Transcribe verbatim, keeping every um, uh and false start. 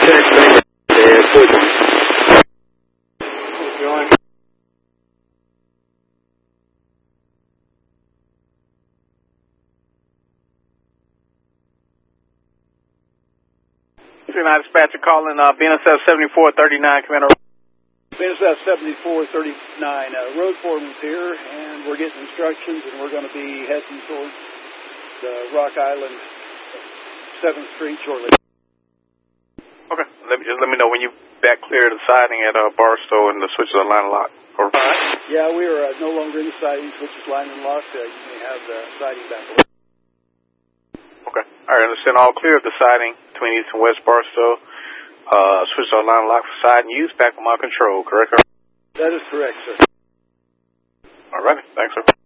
United Dispatcher calling uh, B N S F seventy-four thirty-nine, Commander. B N S F seventy-four thirty-nine, uh, road foreman's here, and we're getting instructions, and we're going to be heading towards the Rock Island seventh Street shortly. Okay, let me, just let me know when you back clear the siding at uh, Barstow and the switches are line locked. Or... Yeah, we are uh, no longer in the siding, switches line and locked. Uh, you may have the siding back away. Okay. All right, understand all clear of the siding between East and West Barstow. Uh, switch on line lock for side and use back on my control, correct? That is correct, sir. All right. Thanks, sir.